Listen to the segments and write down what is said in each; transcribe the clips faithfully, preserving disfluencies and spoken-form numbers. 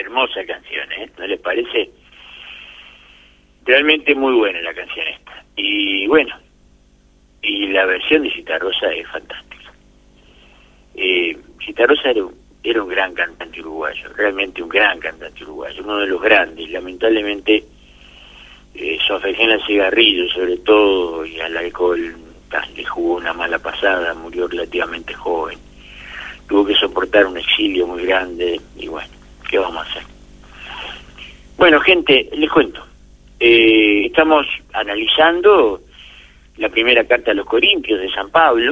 hermosa canción, ¿eh? ¿No les parece? Realmente muy buena la canción esta. Y bueno, y la versión de Citarrosa es fantástica. Eh, Citarrosa era un, era un gran cantante uruguayo, realmente un gran cantante uruguayo, uno de los grandes. Lamentablemente eh, su afección al cigarrillo sobre todo y al alcohol tal, le jugó una mala pasada, murió relativamente joven, tuvo que soportar un exilio muy grande y bueno, ¿qué vamos a hacer? Bueno, gente, les cuento, eh, estamos analizando la primera carta a los Corintios de San Pablo,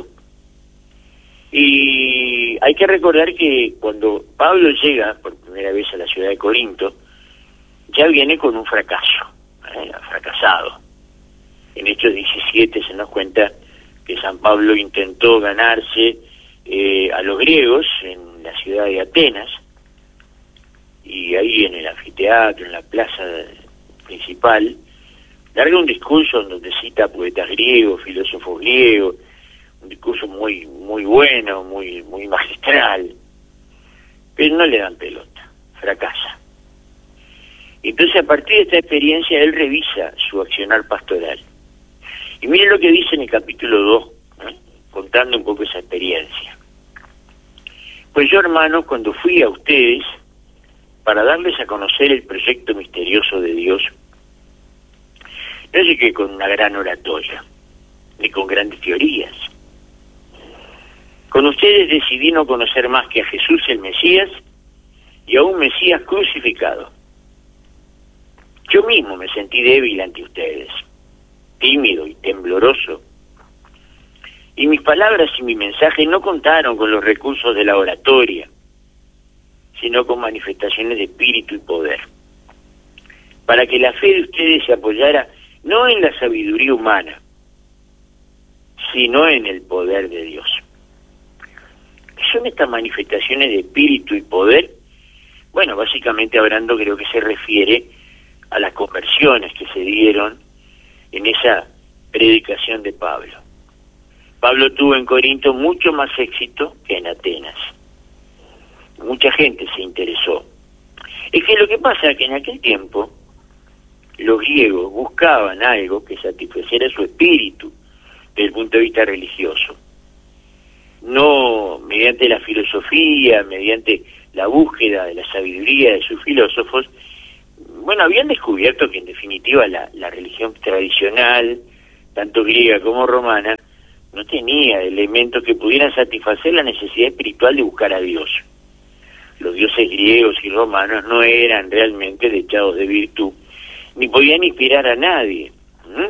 y hay que recordar que cuando Pablo llega por primera vez a la ciudad de Corinto, ya viene con un fracaso, ¿eh? fracasado. En Hechos diecisiete se nos cuenta que San Pablo intentó ganarse eh, a los griegos en la ciudad de Atenas, y ahí en el anfiteatro, en la plaza principal, larga un discurso en donde cita poetas griegos, filósofos griegos, un discurso muy muy bueno, muy muy magistral, pero no le dan pelota, fracasa. Entonces, a partir de esta experiencia, él revisa su accionar pastoral. Y miren lo que dice en el capítulo dos, ¿eh? contando un poco esa experiencia. Pues yo, hermanos, cuando fui a ustedes para darles a conocer el proyecto misterioso de Dios, no llegué con una gran oratoria, ni con grandes teorías. Con ustedes decidí no conocer más que a Jesús el Mesías y a un Mesías crucificado. Yo mismo me sentí débil ante ustedes, tímido y tembloroso, y mis palabras y mi mensaje no contaron con los recursos de la oratoria, sino con manifestaciones de espíritu y poder, para que la fe de ustedes se apoyara no en la sabiduría humana, sino en el poder de Dios. ¿Qué son estas manifestaciones de espíritu y poder? Bueno, básicamente hablando, creo que se refiere a las conversiones que se dieron en esa predicación de Pablo. Pablo tuvo en Corinto mucho más éxito que en Atenas. Mucha gente se interesó. Es que lo que pasa es que en aquel tiempo los griegos buscaban algo que satisficiera su espíritu desde el punto de vista religioso. No mediante la filosofía, mediante la búsqueda de la sabiduría de sus filósofos. Bueno, habían descubierto que en definitiva la, la religión tradicional, tanto griega como romana, no tenía elementos que pudieran satisfacer la necesidad espiritual de buscar a Dios. Los dioses griegos y romanos no eran realmente dechados de virtud, ni podían inspirar a nadie. ¿Mm?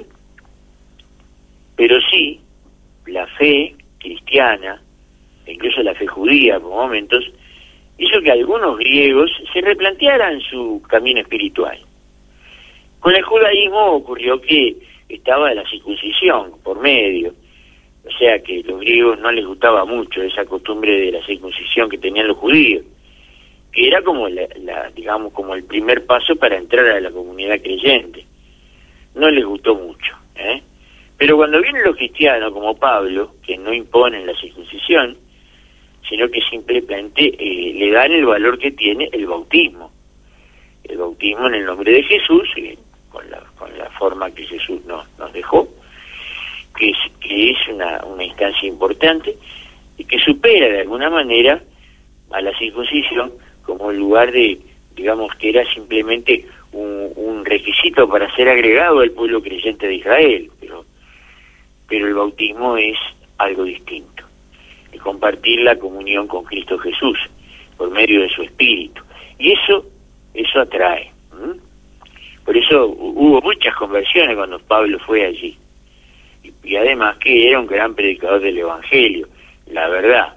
Pero sí, la fe cristiana, incluso la fe judía por momentos, hizo que algunos griegos se replantearan su camino espiritual. Con el judaísmo ocurrió que estaba la circuncisión por medio, o sea que a los griegos no les gustaba mucho esa costumbre de la circuncisión que tenían los judíos, que era como la, la digamos como el primer paso para entrar a la comunidad creyente. No les gustó mucho, ¿eh? Pero cuando vienen los cristianos como Pablo, que no imponen la circuncisión, sino que simplemente eh, le dan el valor que tiene el bautismo. El bautismo en el nombre de Jesús, eh, con, la, con la forma que Jesús nos, nos dejó, que es, que es una, una instancia importante y que supera de alguna manera a la circuncisión como el lugar de, digamos, que era simplemente un, un requisito para ser agregado al pueblo creyente de Israel, pero, pero el bautismo es algo distinto. De compartir la comunión con Cristo Jesús por medio de su Espíritu, y eso eso atrae. ¿Mm? Por eso hubo muchas conversiones cuando Pablo fue allí, y, y además que era un gran predicador del Evangelio, la verdad.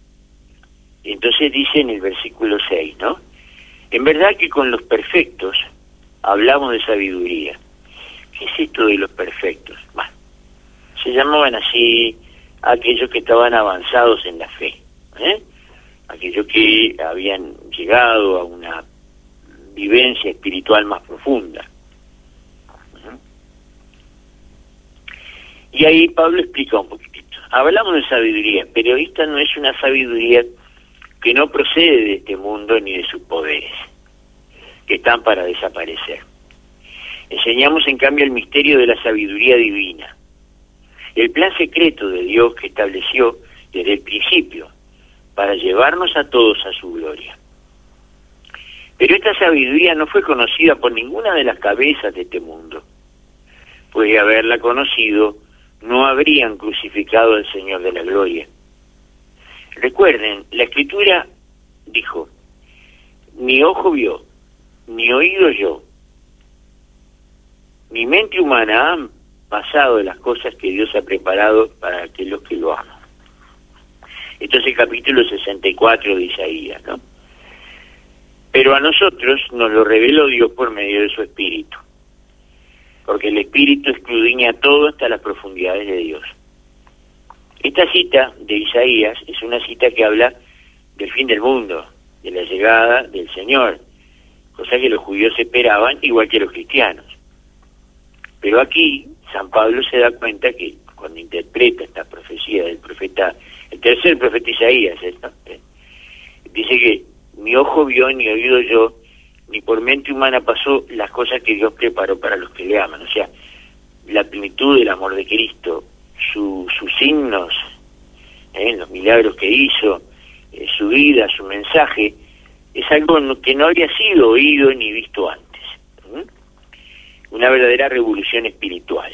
Entonces dice en el versículo seis, ¿no? En verdad que con los perfectos hablamos de sabiduría. ¿Qué es esto de los perfectos? Bueno, se llamaban así aquellos que estaban avanzados en la fe, ¿eh? Aquellos que habían llegado a una vivencia espiritual más profunda. ¿Eh? Y ahí Pablo explica un poquitito. Hablamos de sabiduría, pero esta no es una sabiduría que no procede de este mundo ni de sus poderes. que están para desaparecer. Enseñamos en cambio el misterio de la sabiduría divina, el plan secreto de Dios que estableció desde el principio para llevarnos a todos a su gloria. Pero esta sabiduría no fue conocida por ninguna de las cabezas de este mundo, pues de haberla conocido no habrían crucificado al Señor de la gloria. Recuerden, la Escritura dijo: ni ojo vio, ni oído oyó, ni mente humana han pasado de las cosas que Dios ha preparado para aquellos que lo aman. Esto es el capítulo sesenta y cuatro de Isaías, ¿no? Pero a nosotros nos lo reveló Dios por medio de su Espíritu, porque el Espíritu escudriña todo hasta las profundidades de Dios. Esta cita de Isaías es una cita que habla del fin del mundo, de la llegada del Señor, cosa que los judíos esperaban igual que los cristianos. Pero aquí San Pablo se da cuenta que cuando interpreta esta profecía del profeta, el tercer profeta Isaías, ¿no? ¿Eh? Dice que ni ojo vio, ni oído yo, ni por mente humana pasó las cosas que Dios preparó para los que le aman. O sea, la plenitud del amor de Cristo, su, sus signos, ¿eh? los milagros que hizo, eh, su vida, su mensaje, es algo que no había sido oído ni visto antes. ¿Mm? Una verdadera revolución espiritual,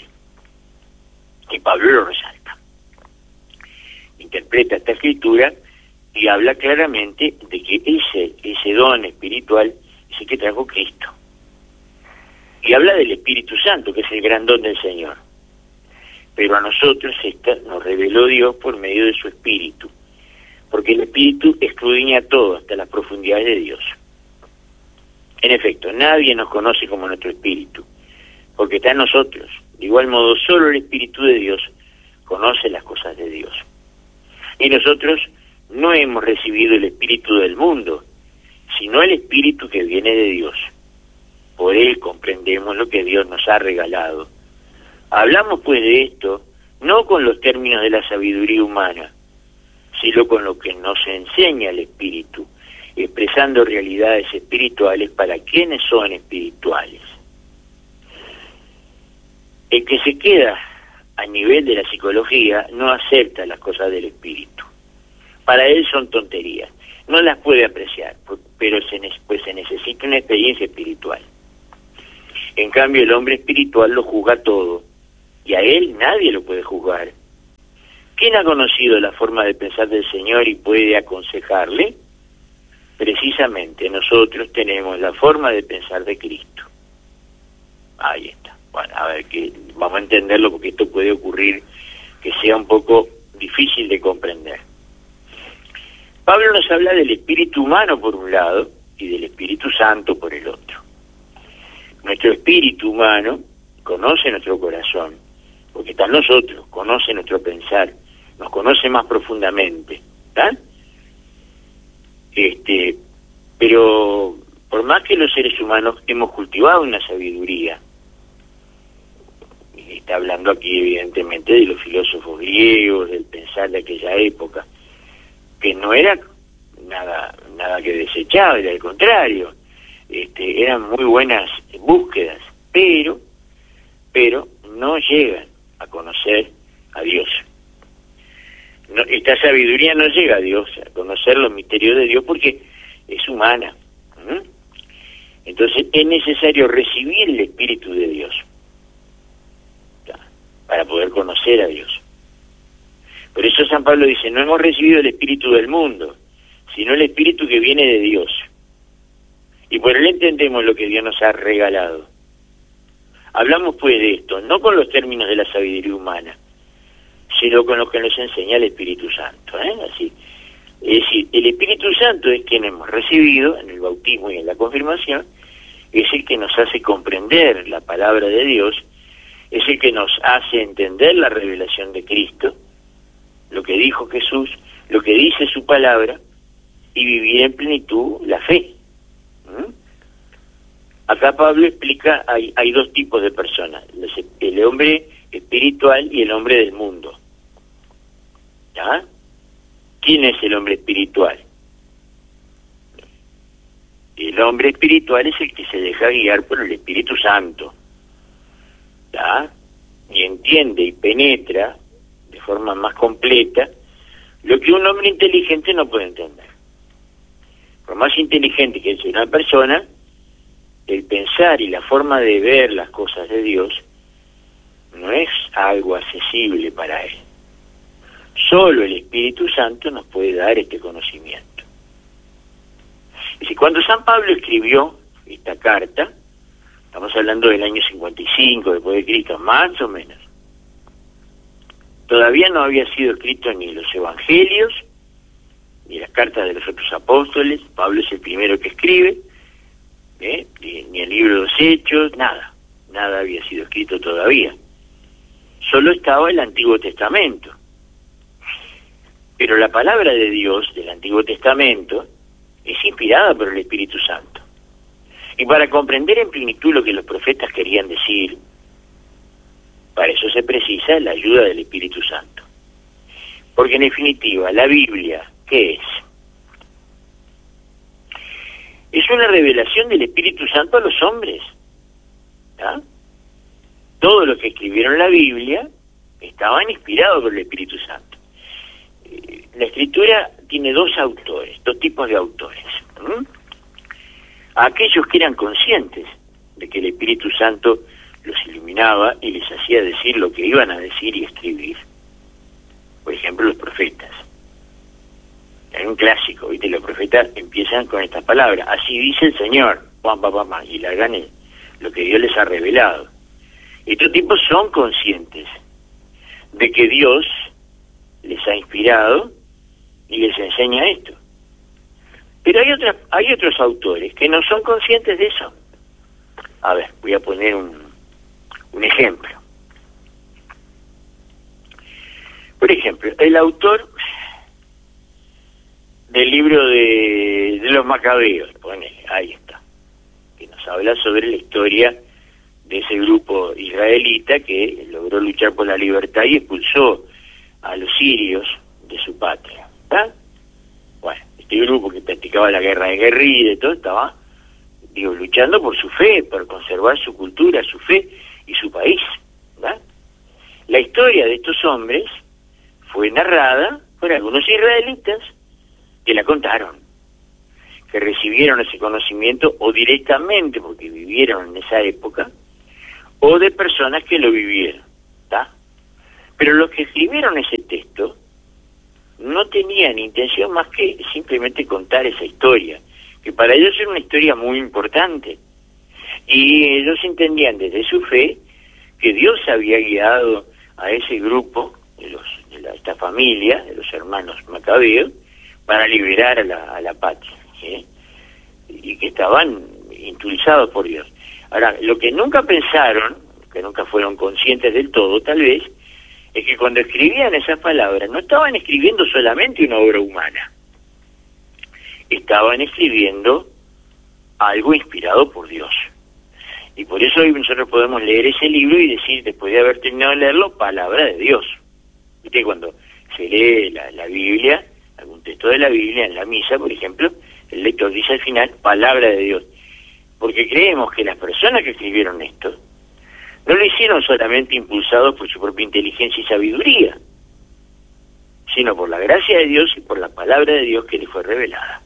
que Pablo lo resalta. Interpreta esta escritura y habla claramente de que ese, ese don espiritual es el que trajo Cristo. Y habla del Espíritu Santo, que es el gran don del Señor. Pero a nosotros esta nos reveló Dios por medio de su Espíritu, porque el Espíritu escudriña todo hasta las profundidades de Dios. En efecto, nadie nos conoce como nuestro Espíritu, porque está en nosotros. De igual modo, solo el Espíritu de Dios conoce las cosas de Dios. Y nosotros no hemos recibido el Espíritu del mundo, sino el Espíritu que viene de Dios. Por él comprendemos lo que Dios nos ha regalado. Hablamos pues de esto, no con los términos de la sabiduría humana, sino con lo que nos enseña el Espíritu, expresando realidades espirituales para quienes son espirituales. El que se queda a nivel de la psicología no acepta las cosas del Espíritu. Para él son tonterías, no las puede apreciar, pero se, pues se necesita una experiencia espiritual. En cambio, el hombre espiritual lo juzga todo, y a él nadie lo puede juzgar. ¿Quién ha conocido la forma de pensar del Señor y puede aconsejarle? Precisamente nosotros tenemos la forma de pensar de Cristo. Ahí está. Bueno, a ver, que vamos a entenderlo porque esto puede ocurrir que sea un poco difícil de comprender. Pablo nos habla del espíritu humano por un lado y del Espíritu Santo por el otro. Nuestro espíritu humano conoce nuestro corazón, porque está en nosotros, conoce nuestro pensar, nos conoce más profundamente, ¿verdad? Este, pero por más que los seres humanos hemos cultivado una sabiduría, y está hablando aquí evidentemente de los filósofos griegos, del pensar de aquella época, que no era nada nada que desechable, al contrario, este, eran muy buenas búsquedas, pero pero no llegan a conocer a Dios. No, esta sabiduría no llega a Dios, a conocer los misterios de Dios, porque es humana. ¿Mm? Entonces es necesario recibir el Espíritu de Dios para poder conocer a Dios. Por eso San Pablo dice, no hemos recibido el Espíritu del mundo, sino el Espíritu que viene de Dios. Y por él entendemos lo que Dios nos ha regalado. Hablamos pues de esto, no con los términos de la sabiduría humana, sino con lo que nos enseña el Espíritu Santo. ¿eh? Así, es decir, el Espíritu Santo es quien hemos recibido en el bautismo y en la confirmación, es el que nos hace comprender la palabra de Dios, es el que nos hace entender la revelación de Cristo, lo que dijo Jesús, lo que dice su palabra, y vivir en plenitud la fe. ¿Mm? Acá Pablo explica, hay, hay dos tipos de personas, el hombre espiritual y el hombre del mundo. ¿Ya? ¿Quién es el hombre espiritual? El El hombre espiritual es el que se deja guiar por el Espíritu Santo, ¿tá? Y entiende y penetra de forma más completa lo que un hombre inteligente no puede entender. Por más inteligente que sea una persona, el pensar y la forma de ver las cosas de Dios no es algo accesible para él. Solo el Espíritu Santo nos puede dar este conocimiento. Y si cuando San Pablo escribió esta carta, estamos hablando del año cincuenta y cinco después de Cristo, más o menos, todavía no había sido escrito ni los evangelios, ni las cartas de los otros apóstoles. Pablo es el primero que escribe, ¿eh? ni, ni el libro de los Hechos, nada, nada había sido escrito todavía. Solo estaba el Antiguo Testamento. Pero la palabra de Dios del Antiguo Testamento es inspirada por el Espíritu Santo. Y para comprender en plenitud lo que los profetas querían decir, para eso se precisa la ayuda del Espíritu Santo. Porque en definitiva, la Biblia, ¿qué es? Es una revelación del Espíritu Santo a los hombres. ¿Ah? Todos los que escribieron la Biblia estaban inspirados por el Espíritu Santo. La Escritura tiene dos autores, dos tipos de autores. ¿Mm? Aquellos que eran conscientes de que el Espíritu Santo los iluminaba y les hacía decir lo que iban a decir y escribir. Por ejemplo, los profetas. Hay un clásico, ¿viste? Los profetas empiezan con estas palabras: así dice el Señor, pam, pam, pam, y largan el, lo que Dios les ha revelado. Estos tipos son conscientes de que Dios les ha inspirado y les enseña esto. Pero hay otras, hay otros autores que no son conscientes de eso. A ver, voy a poner un, un ejemplo. Por ejemplo, el autor del libro de, de los Macabeos, ponele, ahí está, que nos habla sobre la historia de ese grupo israelita que logró luchar por la libertad y expulsó a los sirios de su patria. ¿Está? Bueno, este grupo que practicaba la guerra de guerrilla y todo, estaba, digo, luchando por su fe, por conservar su cultura, su fe y su país. ¿Verdad? La historia de estos hombres fue narrada por algunos israelitas que la contaron, que recibieron ese conocimiento o directamente porque vivieron en esa época, o de personas que lo vivieron. ¿Está? Pero los que escribieron ese texto no tenían intención más que simplemente contar esa historia, que para ellos era una historia muy importante. Y ellos entendían desde su fe que Dios había guiado a ese grupo, de, los, de la, esta familia, de los hermanos Macabeos, para liberar a la, a la patria, ¿sí? Y que estaban impulsados por Dios. Ahora, lo que nunca pensaron, que nunca fueron conscientes del todo, tal vez, es que cuando escribían esas palabras no estaban escribiendo solamente una obra humana, estaban escribiendo algo inspirado por Dios. Y por eso hoy nosotros podemos leer ese libro y decir, después de haber terminado de leerlo, palabra de Dios. Viste, cuando se lee la, la Biblia, algún texto de la Biblia en la misa, por ejemplo, el lector dice al final, palabra de Dios. Porque creemos que las personas que escribieron esto no lo hicieron solamente impulsados por su propia inteligencia y sabiduría, sino por la gracia de Dios y por la palabra de Dios que les fue revelada.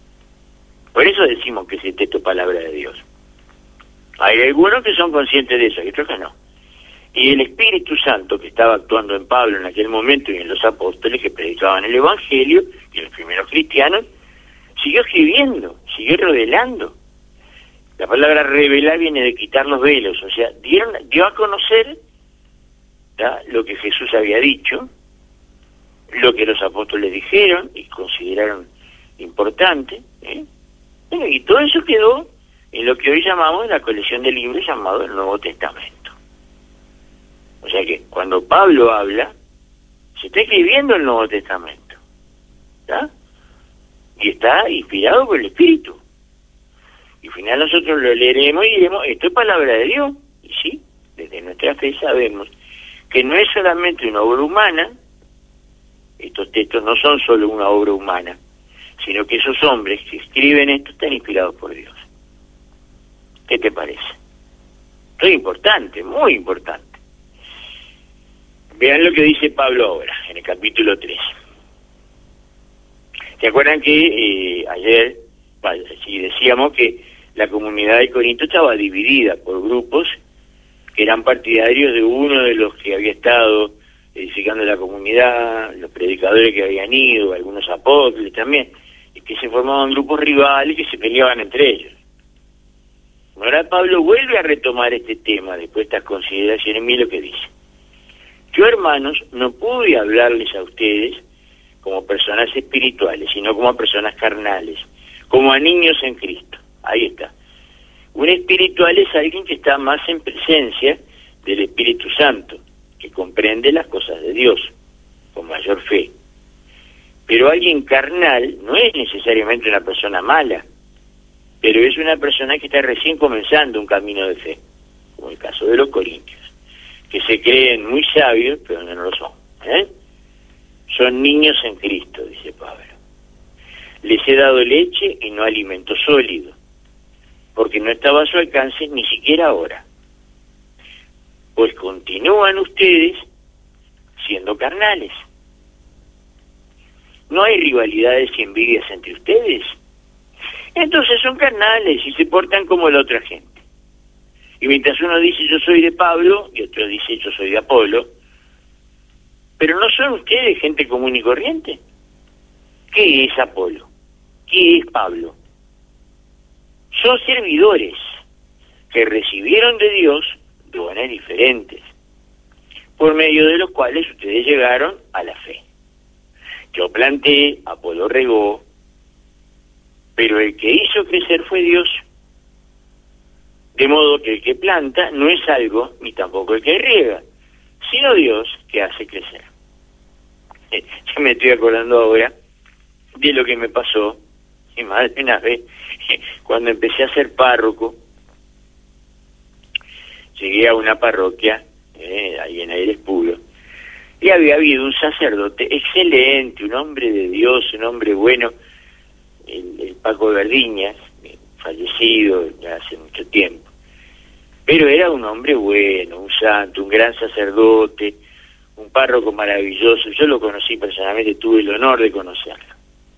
Por eso decimos que ese texto es palabra de Dios. Hay algunos que son conscientes de eso, y otros que no. Y el Espíritu Santo que estaba actuando en Pablo en aquel momento y en los apóstoles que predicaban el Evangelio, y en los primeros cristianos, siguió escribiendo, siguió revelando. La palabra revelar viene de quitar los velos, o sea, dieron, dio a conocer, ¿tá?, lo que Jesús había dicho, lo que los apóstoles dijeron y consideraron importante, ¿eh? Bueno, y todo eso quedó en lo que hoy llamamos la colección de libros llamado el Nuevo Testamento. O sea que cuando Pablo habla, se está escribiendo el Nuevo Testamento, ¿tá? Y está inspirado por el Espíritu. Y al final nosotros lo leeremos y diremos, esto es palabra de Dios. Y sí, desde nuestra fe sabemos que no es solamente una obra humana, estos textos no son solo una obra humana, sino que esos hombres que escriben esto están inspirados por Dios. ¿Qué te parece? Esto es importante, muy importante. Vean lo que dice Pablo ahora, en el capítulo tres. ¿Se acuerdan que eh, ayer, bueno, sí, decíamos que la comunidad de Corinto estaba dividida por grupos que eran partidarios de uno de los que había estado edificando la comunidad, los predicadores que habían ido, algunos apóstoles también, y que se formaban grupos rivales que se peleaban entre ellos. Ahora Pablo vuelve a retomar este tema después de estas consideraciones. Mira lo que dice. Yo, hermanos, no pude hablarles a ustedes como personas espirituales, sino como a personas carnales, como a niños en Cristo. Ahí está. Un espiritual es alguien que está más en presencia del Espíritu Santo, que comprende las cosas de Dios con mayor fe. Pero alguien carnal no es necesariamente una persona mala, pero es una persona que está recién comenzando un camino de fe, como el caso de los corintios, que se creen muy sabios, pero no lo son. ¿eh? Son niños en Cristo, dice Pablo. Les he dado leche y no alimento sólido, porque no estaba a su alcance ni siquiera ahora. Pues continúan ustedes siendo carnales. ¿No hay rivalidades y envidias entre ustedes? Entonces son carnales y se portan como la otra gente. Y mientras uno dice yo soy de Pablo y otro dice yo soy de Apolo, pero ¿no son ustedes gente común y corriente? ¿Qué es Apolo? ¿Qué es Pablo? Son servidores que recibieron de Dios dones diferentes, por medio de los cuales ustedes llegaron a la fe. Yo planté, Apolo regó, pero el que hizo crecer fue Dios. De modo que el que planta no es algo, ni tampoco el que riega, sino Dios que hace crecer. Eh, yo me estoy acordando ahora de lo que me pasó, y más de una vez, cuando empecé a ser párroco. Llegué a una parroquia, eh, ahí en Aires Puros, y había habido un sacerdote excelente, un hombre de Dios, un hombre bueno, el, el Paco Verdiñas, fallecido ya hace mucho tiempo, pero era un hombre bueno, un santo, un gran sacerdote, un párroco maravilloso. Yo lo conocí personalmente, tuve el honor de conocerlo.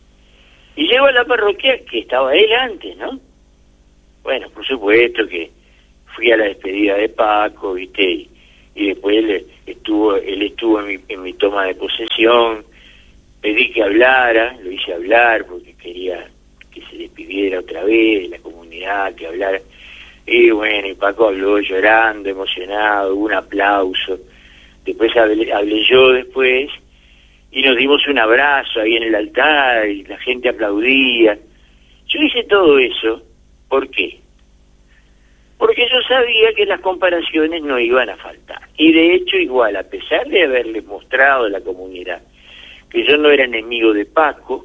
Y llego a la parroquia que estaba él antes, ¿no? Bueno, por supuesto que fui a la despedida de Paco, ¿viste? Y, y después él estuvo, él estuvo en mi, en mi toma de posesión. Pedí que hablara, lo hice hablar porque quería que se despidiera otra vez de la comunidad, que hablara. Y bueno, y Paco habló llorando, emocionado, un aplauso. Después hablé, hablé yo después, y nos dimos un abrazo ahí en el altar, y la gente aplaudía. Yo hice todo eso, ¿por qué? Porque yo sabía que las comparaciones no iban a faltar. Y de hecho, igual, a pesar de haberle mostrado a la comunidad que yo no era enemigo de Paco,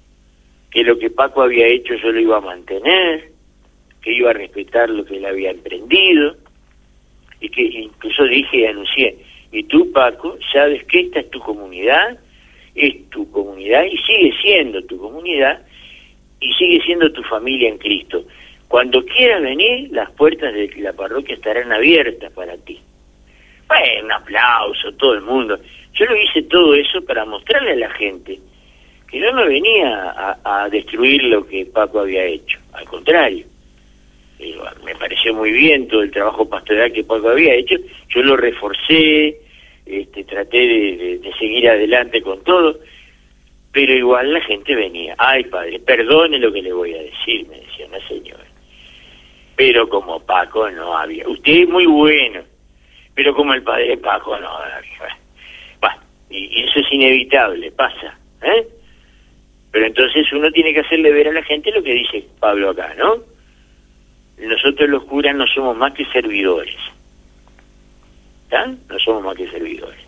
que lo que Paco había hecho yo lo iba a mantener, que iba a respetar lo que él había emprendido, y que incluso dije y anuncié, y tú, Paco, sabes que esta es tu comunidad, es tu comunidad y sigue siendo tu comunidad, y sigue siendo tu familia en Cristo. Cuando quieras venir, las puertas de la parroquia estarán abiertas para ti. Bueno, un aplauso, todo el mundo. Yo lo hice todo eso para mostrarle a la gente que yo no venía a, a destruir lo que Paco había hecho, al contrario. Pero me pareció muy bien todo el trabajo pastoral que Paco había hecho, yo lo reforcé, este, traté de, de, de seguir adelante con todo, pero igual la gente venía. Ay, padre, perdone lo que le voy a decir, me decía, no señor. Pero como Paco no había. Usted es muy bueno, pero como el padre Paco no había. Bah, y, y eso es inevitable, pasa, ¿eh? Pero entonces uno tiene que hacerle ver a la gente lo que dice Pablo acá, ¿no? Nosotros los curas no somos más que servidores. ¿Está? No somos más que servidores.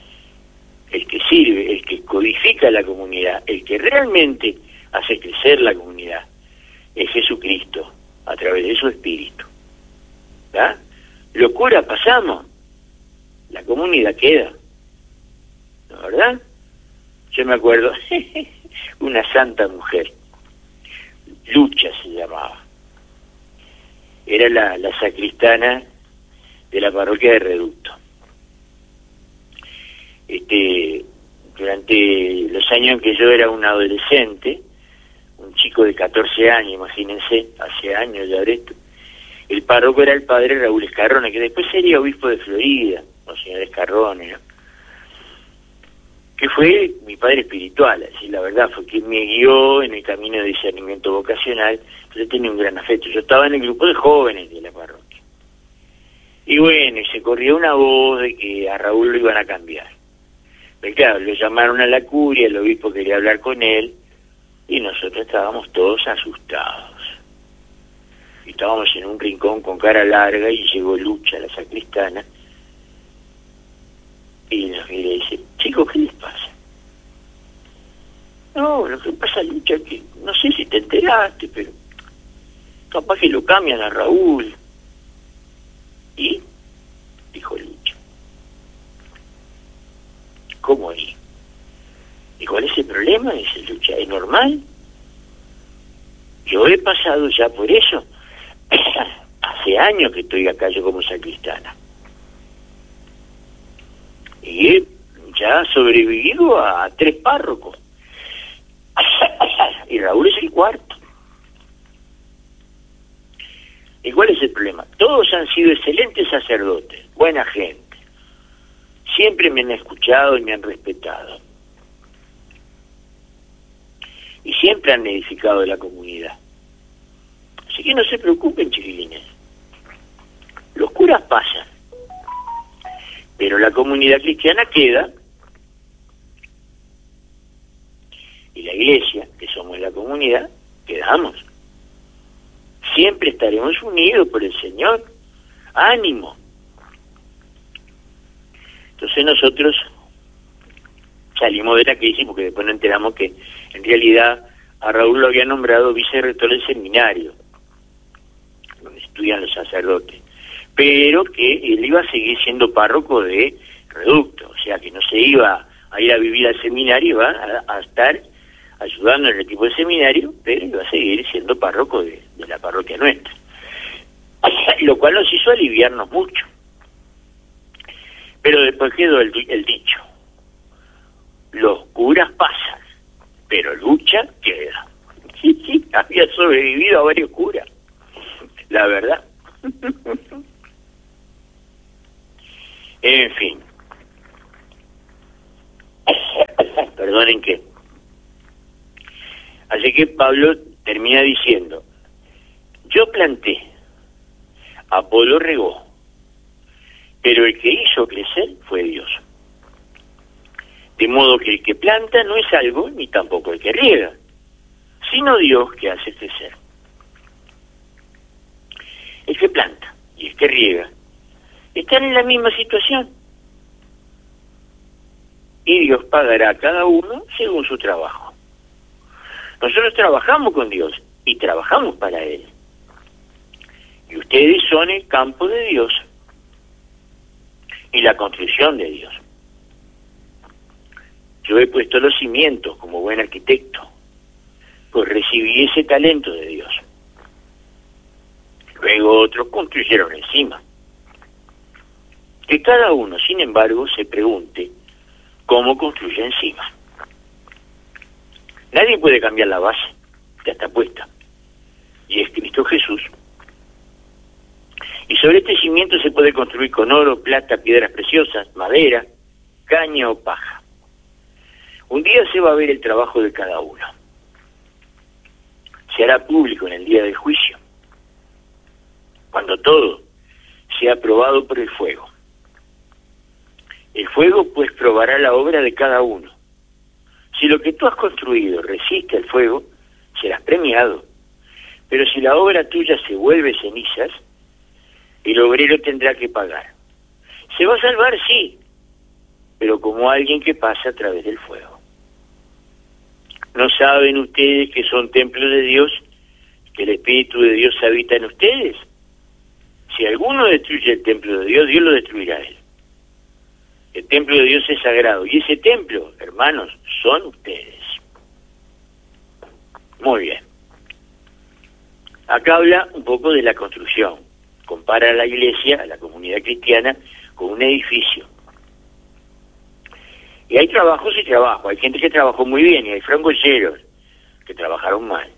El que sirve, el que codifica la comunidad, el que realmente hace crecer la comunidad, es Jesucristo, a través de su espíritu. ¿Está? Los curas pasamos, la comunidad queda. ¿No, verdad? Yo me acuerdo, una santa mujer, Lucha se llamaba. era la, la sacristana de la parroquia de Reducto. Este, durante los años en que yo era un adolescente, un chico de catorce años, imagínense, hace años ya de esto, el párroco era el padre Raúl Escarrone, que después sería obispo de Florida, Monseñor Escarrone, ¿no? Que fue mi padre espiritual, así la verdad, fue quien me guió en el camino de discernimiento vocacional. Yo tenía un gran afecto, yo estaba en el grupo de jóvenes de la parroquia. Y bueno, y se corrió una voz de que a Raúl lo iban a cambiar. Pero claro, lo llamaron a la curia, el obispo quería hablar con él, y nosotros estábamos todos asustados. Y estábamos en un rincón con cara larga y llegó Lucha, la sacristana, y nos mira y dice, chicos, ¿qué les pasa? No, lo que pasa, Lucha, que no sé si te enteraste, pero capaz que lo cambian a Raúl. ¿Y? Dijo Lucha. ¿Cómo y? ¿Y cuál es el problema? Dice Lucha, ¿es normal? Yo he pasado ya por eso. Hace años que estoy acá yo como sacristana. Y he ya sobrevivido a tres párrocos. Y Raúl es el cuarto. ¿Y cuál es el problema? Todos han sido excelentes sacerdotes, buena gente. Siempre me han escuchado y me han respetado. Y siempre han edificado la comunidad. Así que no se preocupen, chiquilines. Los curas pasan. Pero la comunidad cristiana queda. Y la iglesia, que somos la comunidad, quedamos. Siempre estaremos unidos por el Señor. ¡Ánimo! Entonces nosotros salimos de la crisis porque después nos enteramos que en realidad a Raúl lo había nombrado vicerrector del seminario, donde estudian los sacerdotes, pero que él iba a seguir siendo párroco de Reducto, o sea que no se iba a ir a vivir al seminario, iba a, a estar ayudando en el equipo del seminario, pero iba a seguir siendo párroco de, de la parroquia nuestra, lo cual nos hizo aliviarnos mucho. Pero después quedó el, el dicho, los curas pasan, pero Lucha queda. Sí, sí, había sobrevivido a varios curas, la verdad. En fin. Perdonen que. Así que Pablo termina diciendo, yo planté, Apolo regó, pero el que hizo crecer fue Dios. De modo que el que planta no es algo, ni tampoco el que riega, sino Dios que hace crecer. El que planta y el que riega están en la misma situación. Y Dios pagará a cada uno según su trabajo. Nosotros trabajamos con Dios y trabajamos para Él. Y ustedes son el campo de Dios y la construcción de Dios. Yo he puesto los cimientos como buen arquitecto, pues recibí ese talento de Dios. Luego otros construyeron encima. Que cada uno, sin embargo, se pregunte cómo construye encima. Nadie puede cambiar la base, ya está puesta, y es Cristo Jesús. Y sobre este cimiento se puede construir con oro, plata, piedras preciosas, madera, caña o paja. Un día se va a ver el trabajo de cada uno. Se hará público en el día del juicio, cuando todo sea probado por el fuego. El fuego pues probará la obra de cada uno. Si lo que tú has construido resiste al fuego, serás premiado. Pero si la obra tuya se vuelve cenizas, el obrero tendrá que pagar. Se va a salvar, sí, pero como alguien que pasa a través del fuego. ¿No saben ustedes que son templos de Dios, que el Espíritu de Dios habita en ustedes? Si alguno destruye el templo de Dios, Dios lo destruirá a él. El templo de Dios es sagrado, y ese templo, hermanos, son ustedes. Muy bien. Acá habla un poco de la construcción. Compara a la iglesia, a la comunidad cristiana, con un edificio. Y hay trabajos y trabajos. Hay gente que trabajó muy bien y hay frangolleros que trabajaron mal.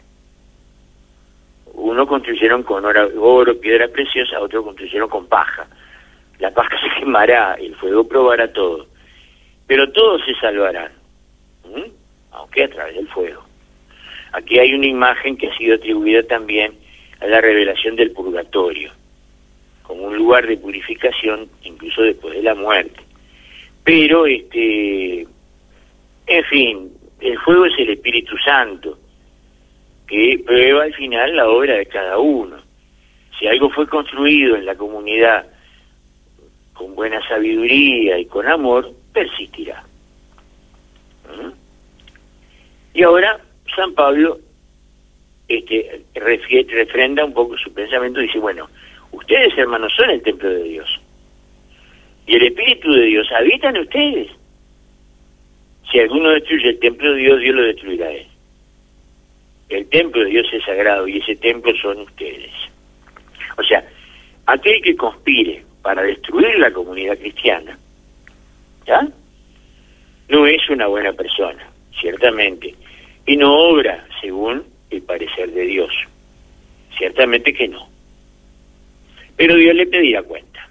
Uno construyeron con oro, oro, piedra preciosa, otro construyeron con paja. La paja se quemará, el fuego probará todo. Pero todos se salvarán, ¿Mm? aunque a través del fuego. Aquí hay una imagen que ha sido atribuida también a la revelación del purgatorio, como un lugar de purificación incluso después de la muerte. Pero, este, en fin, el fuego es el Espíritu Santo, que prueba al final la obra de cada uno. Si algo fue construido en la comunidad con buena sabiduría y con amor, persistirá. ¿Mm? Y ahora San Pablo este, refiere, refrenda un poco su pensamiento y dice, bueno, ustedes, hermanos, son el templo de Dios. Y el Espíritu de Dios habita en ustedes. Si alguno destruye el templo de Dios, Dios lo destruirá a él. El templo de Dios es sagrado y ese templo son ustedes. O sea, aquel que conspire para destruir la comunidad cristiana, ¿ya? No es una buena persona, ciertamente, y no obra según el parecer de Dios. Ciertamente que no. Pero Dios le pedirá cuenta.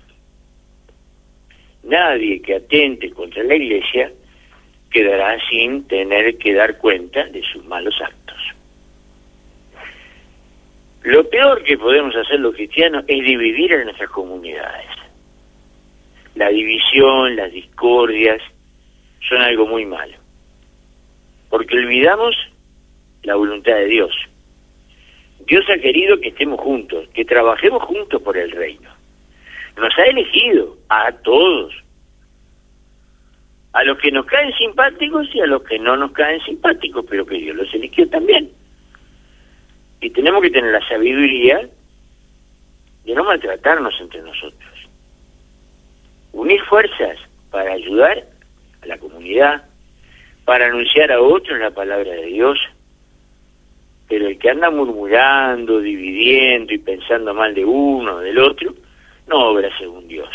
Nadie que atente contra la iglesia quedará sin tener que dar cuenta de sus malos actos. Lo peor que podemos hacer los cristianos es dividir a nuestras comunidades. La división, las discordias, son algo muy malo. Porque olvidamos la voluntad de Dios. Dios ha querido que estemos juntos, que trabajemos juntos por el reino. Nos ha elegido a todos. A los que nos caen simpáticos y a los que no nos caen simpáticos, pero que Dios los eligió también. Y tenemos que tener la sabiduría de no maltratarnos entre nosotros. Unir fuerzas para ayudar a la comunidad, para anunciar a otros la palabra de Dios. Pero el que anda murmurando, dividiendo y pensando mal de uno o del otro, no obra según Dios.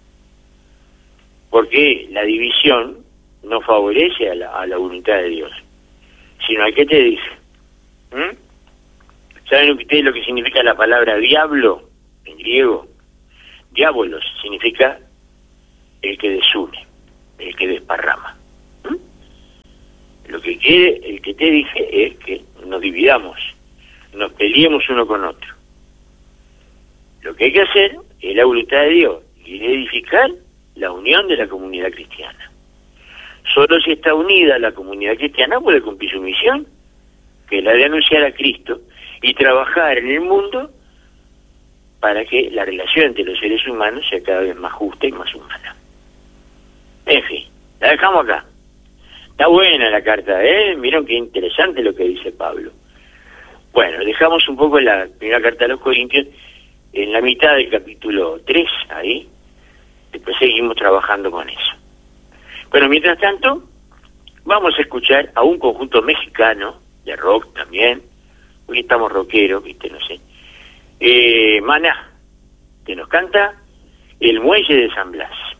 Porque la división no favorece a la, a la voluntad de Dios, sino al que te dice. ¿Mm? ¿Saben ustedes lo que significa la palabra diablo en griego? Diabolos significa el que desune, el que desparrama. ¿Mm? Lo que quiere, el que te dije, es que nos dividamos, nos peleemos uno con otro. Lo que hay que hacer es la voluntad de Dios y edificar la unión de la comunidad cristiana. Solo si está unida la comunidad cristiana puede cumplir su misión, que es la de anunciar a Cristo y trabajar en el mundo para que la relación entre los seres humanos sea cada vez más justa y más humana. En fin, la dejamos acá. Está buena la carta, ¿eh? Miren qué interesante lo que dice Pablo. Bueno, dejamos un poco la primera carta a los Corintios en la mitad del capítulo tres, ahí. Después seguimos trabajando con eso. Bueno, mientras tanto, vamos a escuchar a un conjunto mexicano, de rock también. Hoy estamos rockeros, viste, no sé. Eh, Maná, que nos canta El Muelle de San Blas.